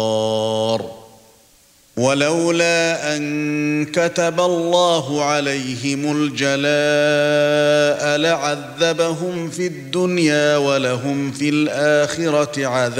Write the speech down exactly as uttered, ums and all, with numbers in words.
ولولا أن كتب الله عليهم الجلاء لعذبهم في الدنيا ولهم في الآخرة عذاب